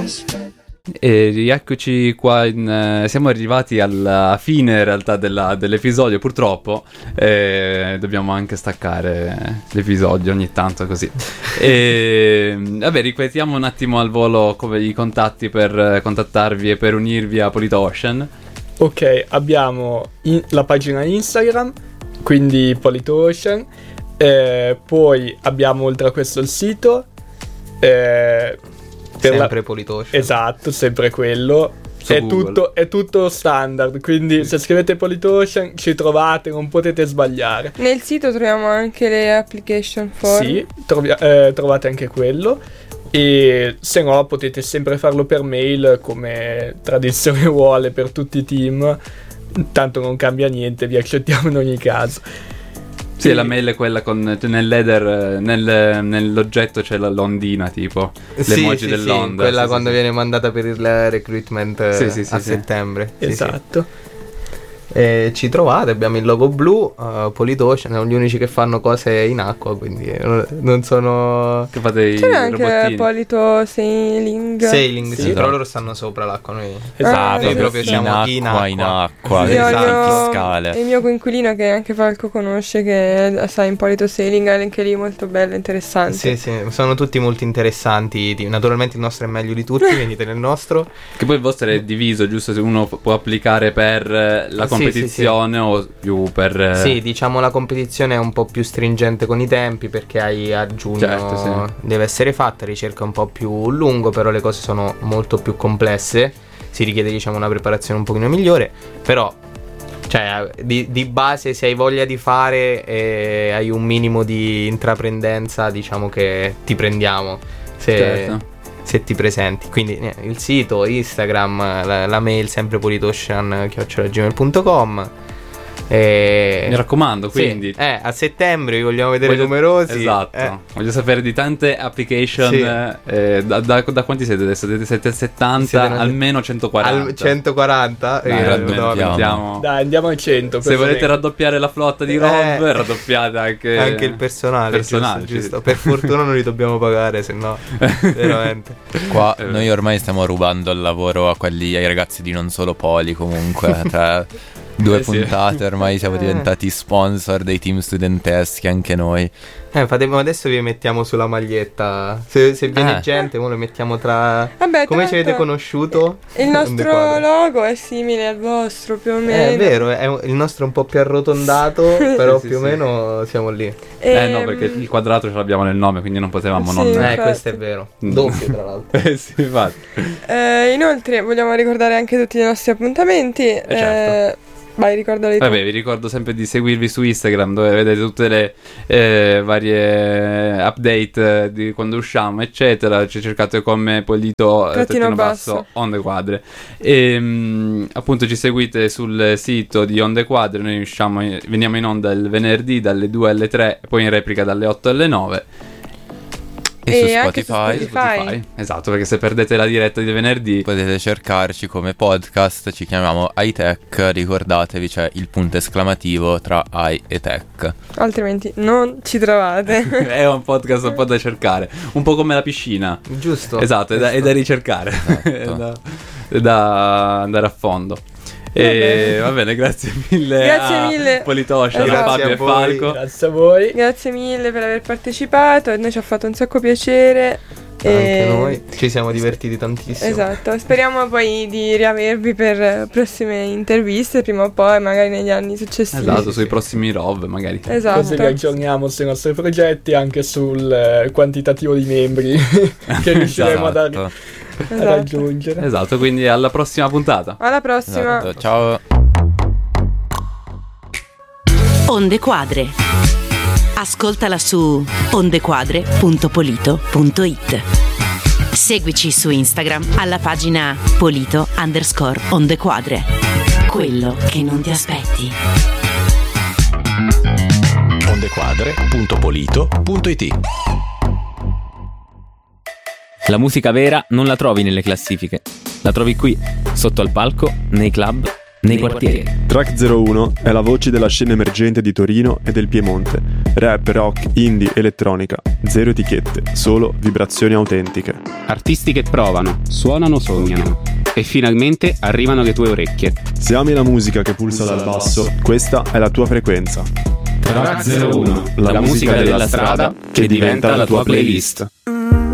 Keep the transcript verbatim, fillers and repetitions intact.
E rieccoci qua in, eh, siamo arrivati alla fine in realtà della, dell'episodio, purtroppo eh, dobbiamo anche staccare l'episodio ogni tanto così. E vabbè, ripetiamo un attimo al volo come i contatti per contattarvi e per unirvi a Politocean. Ok, abbiamo in, la pagina Instagram, quindi Politocean, eh, poi abbiamo oltre a questo il sito, eh, per sempre la... Politocean. Esatto, sempre quello. È tutto, è tutto standard, quindi se scrivete Politocean ci trovate, non potete sbagliare. Nel sito troviamo anche le application form. Sì, trovi- eh, trovate anche quello. E se no potete sempre farlo per mail, come tradizione vuole per tutti i team. Tanto non cambia niente, vi accettiamo in ogni caso. Sì, la mail è quella con nell'header, nel, nell'oggetto c'è la l'ondina, tipo l'emoji sì, dell'onda. Sì, quella sì, quando sì, viene mandata per il recruitment sì, sì, sì, a sì. settembre. Sì, esatto. sì. E ci trovate, abbiamo il logo blu, uh, Politocean, siamo gli unici che fanno cose in acqua, quindi eh, non sono... Che fate i C'è anche robottini. Polito Sailing. Sailing, sì, Sì. però loro stanno sopra l'acqua, noi, Esatto. noi sì, proprio sì. siamo in in acqua, acqua. in acqua, Io ho il esatto. mio- fiscale. il mio coinquilino, che anche Falco conosce, che sa in Polito Sailing, anche lì molto bello, interessante. Sì, sì, sono tutti molto interessanti. Di- Naturalmente il nostro è meglio di tutti, venite nel nostro. Che poi il vostro è diviso, giusto? Se uno può applicare per eh, la Sì, competizione o più per... eh, Sì, diciamo la competizione è un po' più stringente con i tempi, perché hai a giugno Certo, sì. deve essere fatta, ricerca un po' più lungo, però le cose sono molto più complesse, si richiede diciamo una preparazione un pochino migliore, però cioè di, di base se hai voglia di fare e hai un minimo di intraprendenza, diciamo che ti prendiamo se, Certo. se ti presenti. Quindi eh, il sito, Instagram, la, la mail sempre politocean chiocciola gmail punto com. E... Mi raccomando, Sì, quindi... eh, a settembre vi vogliamo vedere Voglio- numerosi. Esatto, eh. voglio sapere di tante application. Sì. eh, da, da, da quanti siete adesso? Siete settecentosettanta, Siete una- almeno centoquaranta. Al centoquaranta. Dai, eh, raddoppiamo. no, Andiamo. Dai, andiamo al cento. Se per volete esempio. raddoppiare la flotta di Rob, Eh. raddoppiate anche, anche il personale, personale, giusto, sì. giusto. Per fortuna non li dobbiamo pagare, se no veramente. Qua Eh, noi ormai stiamo rubando il lavoro a quelli, ai ragazzi di Non Solo Poli comunque. Tra due Eh sì. puntate ormai siamo Eh. diventati sponsor dei team studenteschi anche noi. Eh, fate, ma adesso vi mettiamo sulla maglietta. Se, se viene Eh. gente, mo lo mettiamo tra. Vabbè, Come tra ci avete l'altro, conosciuto? Il Un nostro dequadro. logo è simile al vostro, più o meno. Eh, è vero, è un- il nostro è un po' più arrotondato, però Sì, più o sì. meno siamo lì. Eh no, Ehm, perché il quadrato ce l'abbiamo nel nome, quindi non potevamo Sì. non... Eh, infatti. questo è vero. Mm. Doppio, tra l'altro. Eh sì, infatti. eh, inoltre vogliamo ricordare anche tutti i nostri appuntamenti. certo. Eh, vai, ricordali tu. Vabbè, vi ricordo sempre di seguirvi su Instagram, dove vedete tutte le eh, varie update eh, di quando usciamo, eccetera. Ci cercate come Polito eh, Trattino trattino basso basso. On The Quadre. E mm, appunto ci seguite sul sito di On The Quadre. Noi usciamo in- veniamo in onda il venerdì dalle due alle tre, poi in replica dalle otto alle nove. E, E su anche su Spotify, Spotify. Esatto, perché se perdete la diretta di venerdì potete cercarci come podcast, ci chiamiamo iTech, ricordatevi c'è il punto esclamativo tra i e tech. Altrimenti non ci trovate. è un podcast un po' da cercare, un po' come la piscina. Giusto. Esatto, è da, è da ricercare, Esatto. è, da, è da andare a fondo. E va bene, grazie mille Grazie a mille. Politocean, a Grazie Fabio a e voi. Falco. Grazie a voi. Grazie mille per aver partecipato. A noi ci ha fatto un sacco piacere. Anche E- noi ci siamo divertiti tantissimo. Esatto, speriamo poi di riavervi per prossime interviste prima o poi, magari negli anni successivi. Esatto, sui prossimi Rov magari. Esatto. Così vi aggiorniamo sui nostri progetti, anche sul eh, quantitativo di membri che riusciremo ad, Esatto. a Esatto. raggiungere. Esatto, quindi alla prossima puntata. Alla prossima. Esatto. Ciao. Onde Quadre. Ascoltala su ondequadre punto polito punto it. Seguici su Instagram alla pagina polito underscore ondequadre. Quello che non ti aspetti. ondequadre punto polito punto it. La musica vera non la trovi nelle classifiche, la trovi qui, sotto al palco, nei club, nei quartieri. Track zero uno è la voce della scena emergente di Torino e del Piemonte. Rap, rock, indie, elettronica. Zero etichette, solo vibrazioni autentiche. Artisti che provano, suonano, sognano e finalmente arrivano alle tue orecchie. Se ami la musica che pulsa dal basso, questa è la tua frequenza. Track zero uno, la, la musica della strada che diventa la tua playlist.